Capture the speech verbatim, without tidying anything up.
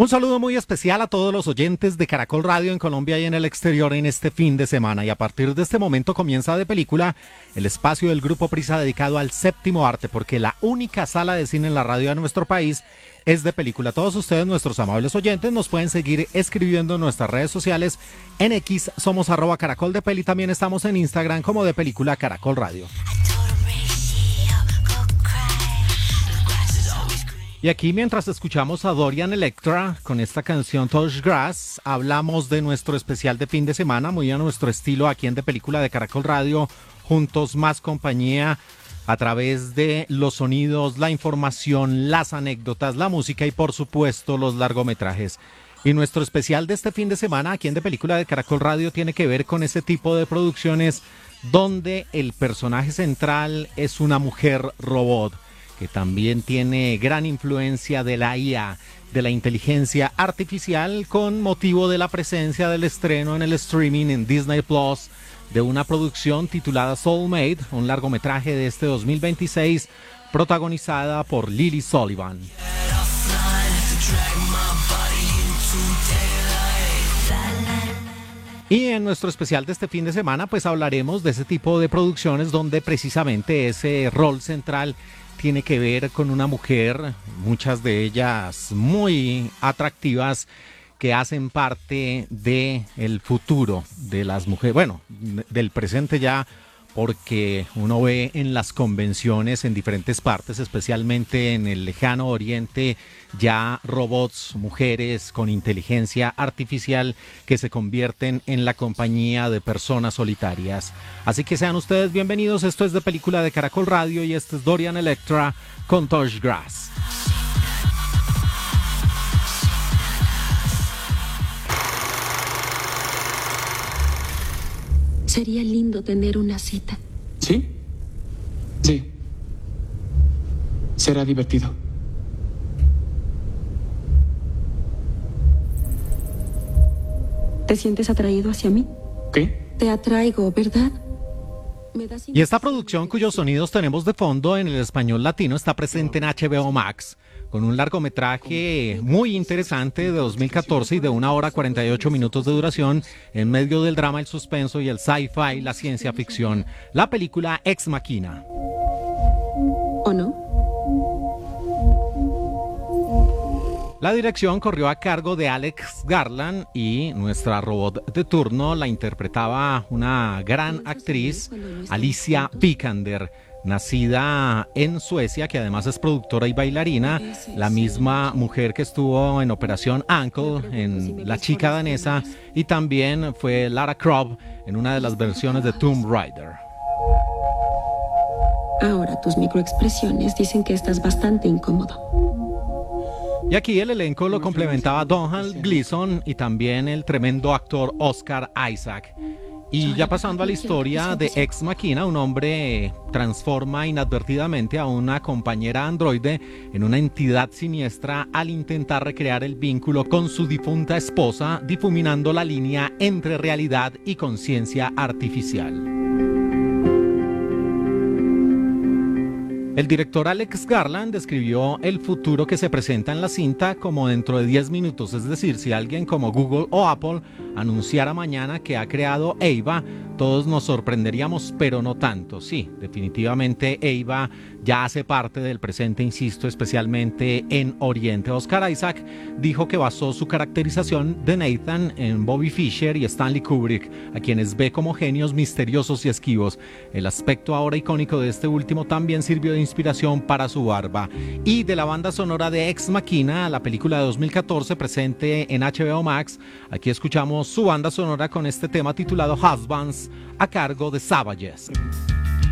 Un saludo muy especial a todos los oyentes de Caracol Radio en Colombia y en el exterior en este fin de semana. Y a partir de este momento comienza De Película, el espacio del Grupo Prisa dedicado al séptimo arte, porque la única sala de cine en la radio de nuestro país es De Película. Todos ustedes, nuestros amables oyentes, nos pueden seguir escribiendo en nuestras redes sociales. En X somos arroba Caracol de Peli, también estamos en Instagram como De Película Caracol Radio. Y aquí, mientras escuchamos a Dorian Electra con esta canción Touch Grass, hablamos de nuestro especial de fin de semana, muy a nuestro estilo aquí en De Película de Caracol Radio, juntos más compañía a través de los sonidos, la información, las anécdotas, la música y por supuesto los largometrajes. Y nuestro especial de este fin de semana aquí en De Película de Caracol Radio tiene que ver con ese tipo de producciones donde el personaje central es una mujer robot, que también tiene gran influencia de la I A, de la inteligencia artificial, con motivo de la presencia del estreno en el streaming en Disney Plus de una producción titulada Soulmate, un largometraje de este dos mil veintiséis protagonizada por Lily Sullivan. Y en nuestro especial de este fin de semana pues hablaremos de ese tipo de producciones donde precisamente ese rol central tiene que ver con una mujer, muchas de ellas muy atractivas, que hacen parte del futuro de las mujeres, bueno, del presente ya, porque uno ve en las convenciones en diferentes partes, especialmente en el lejano oriente, ya robots, mujeres con inteligencia artificial que se convierten en la compañía de personas solitarias. Así que sean ustedes bienvenidos, esto es De Película de Caracol Radio y este es Dorian Electra con Touch Grass. Sería lindo tener una cita. ¿Sí? Sí. Será divertido. ¿Te sientes atraído hacia mí? ¿Qué? Te atraigo, ¿verdad? Y esta producción, cuyos sonidos tenemos de fondo en el español latino, está presente en H B O Max, con un largometraje muy interesante de dos mil catorce y de una hora cuarenta y ocho minutos de duración, en medio del drama, el suspenso y el sci-fi, la ciencia ficción. La película Ex Machina. ¿O no? La dirección corrió a cargo de Alex Garland y nuestra robot de turno la interpretaba una gran actriz, Alicia Vikander, nacida en Suecia, que además es productora y bailarina, la misma mujer que estuvo en Operación Uncle, en La chica danesa, y también fue Lara Croft en una de las versiones de Tomb Raider. Ahora tus microexpresiones dicen que estás bastante incómodo. Y aquí el elenco lo complementaba Domhnall Gleeson y también el tremendo actor Oscar Isaac. Y ya pasando a la historia de Ex Machina, un hombre transforma inadvertidamente a una compañera androide en una entidad siniestra al intentar recrear el vínculo con su difunta esposa, difuminando la línea entre realidad y conciencia artificial. El director Alex Garland describió el futuro que se presenta en la cinta como dentro de diez minutos, es decir, si alguien como Google o Apple anunciara mañana que ha creado Eva, todos nos sorprenderíamos, pero no tanto. Sí, definitivamente Eva ya hace parte del presente, insisto, especialmente en Oriente. Oscar Isaac dijo que basó su caracterización de Nathan en Bobby Fischer y Stanley Kubrick, a quienes ve como genios misteriosos y esquivos. El aspecto ahora icónico de este último también sirvió de inspiración para su barba. Y de la banda sonora de Ex Machina, la película de dos mil catorce presente en H B O Max, aquí escuchamos su banda sonora con este tema titulado Husbands, a cargo de Savages.